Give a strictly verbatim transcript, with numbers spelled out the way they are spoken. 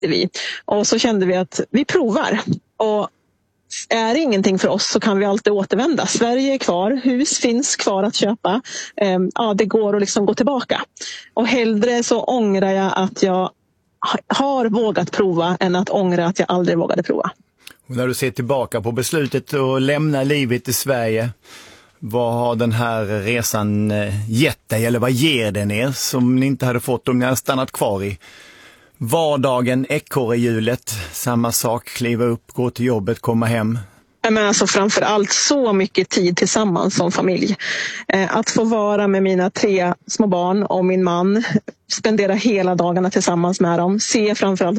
vi. Och så kände vi att vi provar. Och är det ingenting för oss så kan vi alltid återvända. Sverige är kvar, hus finns kvar att köpa. Ja, det går att liksom gå tillbaka. Och hellre så ångrar jag att jag har vågat prova än att ångra att jag aldrig vågade prova. Och när du ser tillbaka på beslutet att lämna livet i Sverige, vad har den här resan gett dig, eller vad ger den er som ni inte hade fått om ni hade stannat kvar i vardagen, ekorrehjulet, samma sak, kliva upp, gå till jobbet, komma hem? Men alltså framför allt så mycket tid tillsammans som familj. Att få vara med mina tre små barn och min man, spendera hela dagarna tillsammans med dem, se framförallt